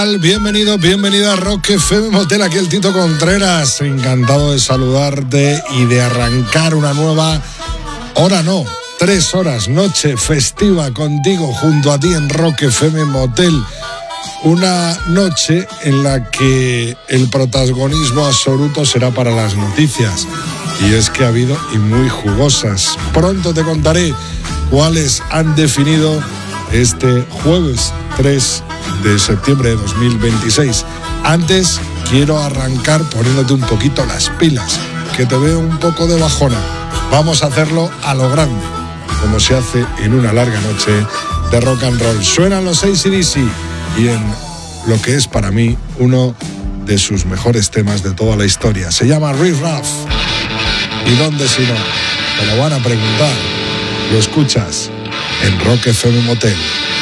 Bienvenido, bienvenida a Rock FM Motel, aquí el Tito Contreras, encantado de saludarte y de arrancar una nueva hora, 3 horas, noche festiva contigo junto a ti en Rock FM Motel. Una noche en la que el protagonismo absoluto será para las noticias, y es que ha habido y muy jugosas. Pronto te contaré cuáles han definido este jueves 3 de septiembre de 2026. Antes quiero arrancar poniéndote un poquito las pilas, que te veo un poco de bajona. Vamos a hacerlo a lo grande, como se hace en una larga noche de rock and roll. Suenan los AC/DC y en lo que es para mí uno de sus mejores temas de toda la historia. Se llama Riff Raff. ¿Y dónde si no? Te lo van a preguntar. Lo escuchas en Rock FM Motel.